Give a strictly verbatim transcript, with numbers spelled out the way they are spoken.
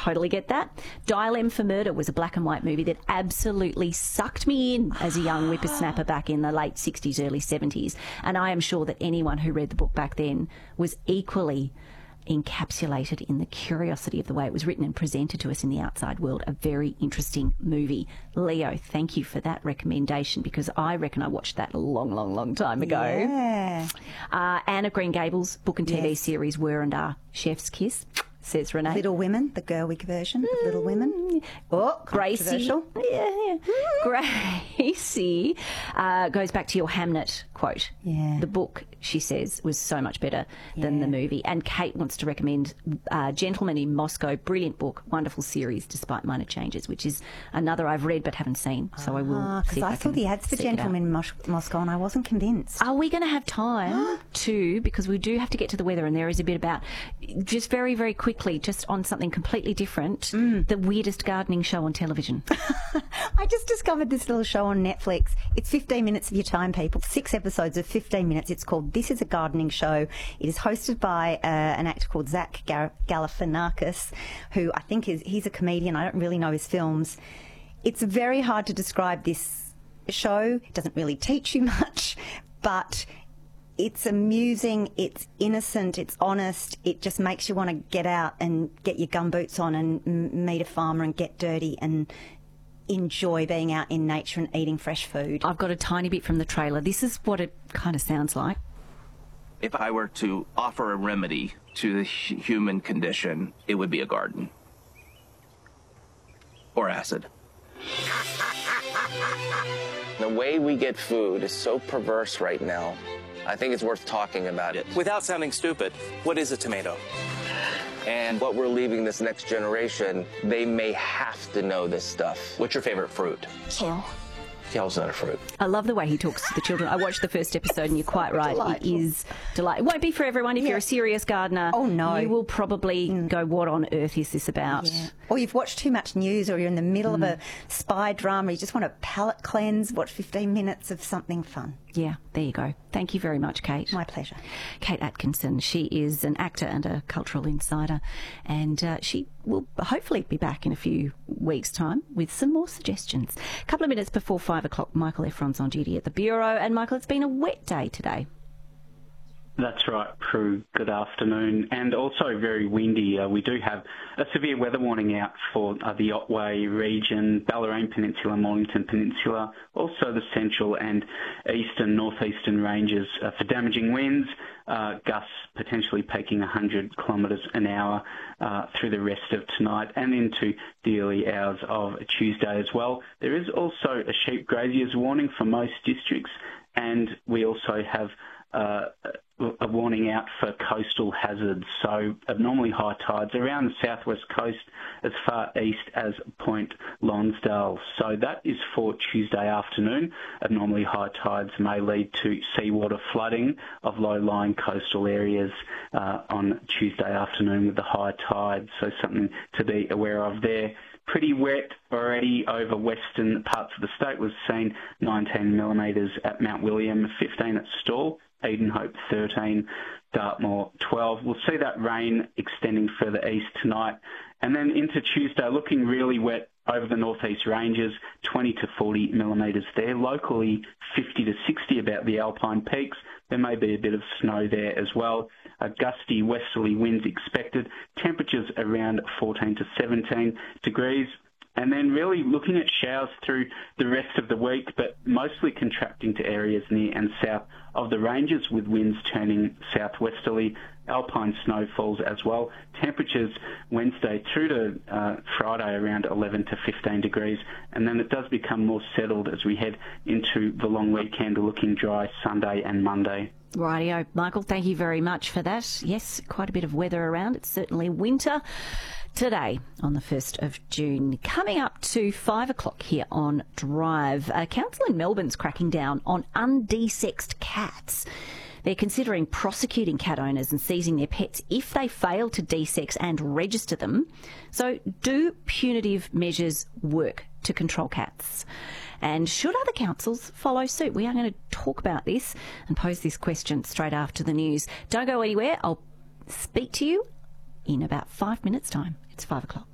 totally get that. Dial M for Murder was a black and white movie that absolutely sucked me in as a young whippersnapper back in the late sixties, early seventies. And I am sure that anyone who read the book back then was equally encapsulated in the curiosity of the way it was written and presented to us in the outside world. A very interesting movie. Leo, thank you for that recommendation, because I reckon I watched that a long, long, long time ago. Yeah. Uh, Anne of Green Gables book and T V Yes. series were and are chef's kiss, says Renee. Little Women, the Gerwig version of Little Women. Oh, Gracie. controversial. Yeah, yeah. Gracie uh, goes back to your Hamnet quote. Yeah. The book, she says, was so much better than Yeah. the movie. And Kate wants to recommend uh, Gentleman in Moscow. Brilliant book, wonderful series, despite minor changes, which is another I've read but haven't seen. So I will see Because if I, I saw can the ads for seek it out. Gentlemen in Mos- Moscow and I wasn't convinced. Are we going to have time to, because we do have to get to the weather, and there is a bit about, just very, very quickly, just on something completely different, the weirdest gardening show on television. I just discovered this little show on Netflix. It's fifteen minutes of your time, people. Six episodes of fifteen minutes. It's called This is a Gardening Show. It is hosted by uh, an actor called Zach Gar- Galifianakis, who I think is, he's a comedian. I don't really know his films. It's very hard to describe this show. It doesn't really teach you much, but it's amusing, it's innocent, it's honest. It just makes you want to get out and get your gumboots on and m- meet a farmer and get dirty and enjoy being out in nature and eating fresh food. I've got a tiny bit from the trailer. This is what it kind of sounds like. If I were to offer a remedy to the hu- human condition, it would be a garden. Or acid. The way we get food is so perverse right now. I think it's worth talking about it. Without sounding stupid, what is a tomato? And what we're leaving this next generation, they may have to know this stuff. What's your favorite fruit? Kale. Kale's not a fruit. I love the way he talks to the children. I watched the first episode and you're quite right. It is delightful. It won't be for everyone. If Yeah. you're a serious gardener, Oh, no. you will probably go, what on earth is this about? Yeah. Or you've watched too much news, or you're in the middle of a spy drama, you just want to palate cleanse, watch fifteen minutes of something fun. Yeah, there you go. Thank you very much, Kate. My pleasure. Kate Atkinson. She is an actor and a cultural insider, and uh, she will hopefully be back in a few weeks' time with some more suggestions. A couple of minutes before five o'clock, Michael Efron's on duty at the Bureau, and Michael, it's been a wet day today. That's right, Prue. Good afternoon. And also very windy. Uh, we do have a severe weather warning out for uh, the Otway region, Bellarine Peninsula, Mornington Peninsula, also the central and eastern, northeastern ranges uh, for damaging winds, uh, gusts potentially peaking one hundred kilometres an hour uh, through the rest of tonight and into the early hours of Tuesday as well. There is also a sheep graziers warning for most districts, and we also have uh, a warning out for coastal hazards, so abnormally high tides around the southwest coast as far east as Point Lonsdale. So that is for Tuesday afternoon. Abnormally high tides may lead to seawater flooding of low-lying coastal areas uh, on Tuesday afternoon with the high tide, so something to be aware of there. Pretty wet already over western parts of the state. We've seen nineteen millimetres at Mount William, fifteen at Stawell, Edenhope thirteen, Dartmoor twelve. We'll see that rain extending further east tonight. And then into Tuesday, looking really wet over the northeast ranges, twenty to forty millimetres there. Locally, fifty to sixty about the Alpine peaks. There may be a bit of snow there as well. Uh, gusty westerly winds expected. Temperatures around fourteen to seventeen degrees. And then really looking at showers through the rest of the week, but mostly contracting to areas near and south of the ranges with winds turning southwesterly. Alpine snowfalls as well. Temperatures Wednesday through to uh, Friday around eleven to fifteen degrees, and then it does become more settled as we head into the long weekend, looking dry Sunday and Monday. Rightio. Michael, thank you very much for that. Yes, quite a bit of weather around. It's certainly winter today on the first of June. Coming up to five o'clock here on Drive, a council in Melbourne's cracking down on undesexed cats. They're considering prosecuting cat owners and seizing their pets if they fail to desex and register them. So do punitive measures work to control cats? And should other councils follow suit? We are going to talk about this and pose this question straight after the news. Don't go anywhere. I'll speak to you in about five minutes' time. It's five o'clock.